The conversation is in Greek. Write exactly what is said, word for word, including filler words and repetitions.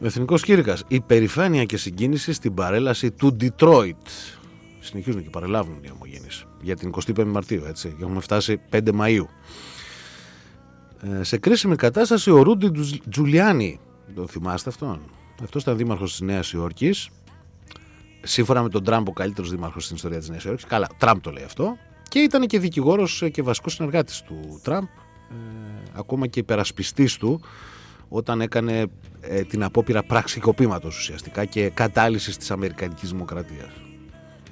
Εθνικός κήρυκας. Υπερηφάνεια και συγκίνηση στην παρέλαση του Ντιτρόιτ. Συνεχίζουν και παρελάβουν οι ομογενείς. Για την εικοστή πέμπτη Μαρτίου, έτσι. Έχουμε φτάσει πέντε Μαΐου. Ε, σε κρίσιμη κατάσταση ο Ρούντι Τζουλιάνι. Το θυμάστε αυτόν? Αυτός ήταν δήμαρχος της Νέας Υόρκης. Σύμφωνα με τον Τραμπ, ο καλύτερος δήμαρχος στην ιστορία της Νέας Υόρκης. Καλά, Τραμπ το λέει αυτό. Και ήταν και δικηγόρος και βασικός συνεργάτης του Τραμπ. Ε, ακόμα και υπερασπιστής του όταν έκανε ε, την απόπειρα πραξικοπήματος ουσιαστικά και κατάλυσης της Αμερικανικής Δημοκρατίας.